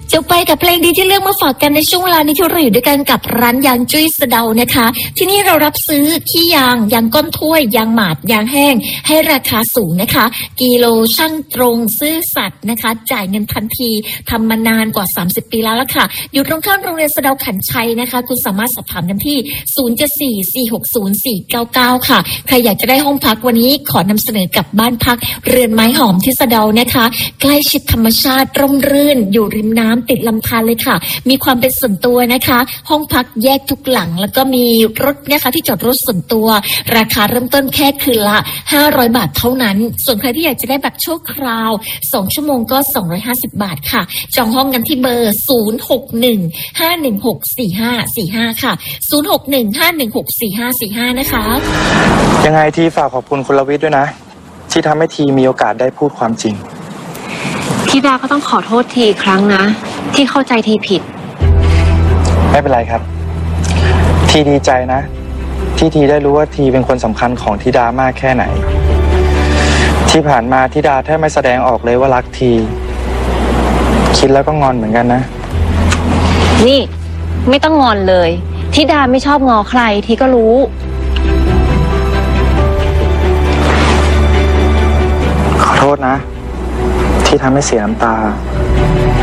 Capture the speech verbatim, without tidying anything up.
จบไปกับเพลงดีที่เลือกมาฝากกันในช่วงเวลานี้ที่เราอยู่ด้วยกันกับร้านยางจุ้ยสะเดานะคะที่นี่เรารับซื้อขี้ยางยางก้นถ้วยยางหมาดยางแห้งให้ราคาสูงนะคะกิโลชั่งตรงซื่อสัตย์นะคะจ่ายเงินทันทีทำมานานกว่าสามสิบปีแล้วล่ะค่ะอยู่ตรงข้ามโรงเรียนสะเดาขันชัยนะคะคุณสามารถสอบถามกันที่ศูนย์ เจ็ด สี่ สี่ หก ศูนย์ สี่ เก้า เก้าค่ะใครอยากจะได้ห้องพักวันนี้ขอนำเสนอกับบ้านพักเรือนไม้หอมที่สะเดานะคะใกล้ชิดธรรมชาติร่มรื่นอยู่ริมน้ำติดลำธารเลยค่ะมีความเป็นส่วนตัวนะคะห้องพักแยกทุกหลังแล้วก็มีรถนะคะที่จอดรถส่วนตัวราคาเริ่มต้นแค่คืนละห้าร้อยบาทเท่านั้นส่วนใครที่อยากจะได้แบบชั่วคราวสองชั่วโมงก็สองร้อยห้าสิบบาทค่ะจองห้องกันที่เบอร์ศูนย์ หก หนึ่ง ห้า หนึ่ง หก สี่ ห้า สี่ ห้าค่ะศูนย์ หก หนึ่ง ห้า หนึ่ง หก สี่ ห้า สี่ ห้านะคะยังไงทีฝากขอบคุณคุณลวิทย์ด้วยนะที่ทำให้ทีมีโอกาสได้พูดความจริงธิดาก็ต้องขอโทษทีอีกครั้งนะที่เข้าใจทีผิดไม่เป็นไรครับทีดีใจนะที่ทีได้รู้ว่าทีเป็นคนสำคัญของธิดามากแค่ไหนที่ผ่านมาธิดาแทบไม่แสดงออกเลยว่ารักทีคิดแล้วก็งอนเหมือนกันนะนี่ไม่ต้องงอนเลยธิดาไม่ชอบงอใครทีก็รู้ขอโทษนะที่ทำให้เสียน้ำตา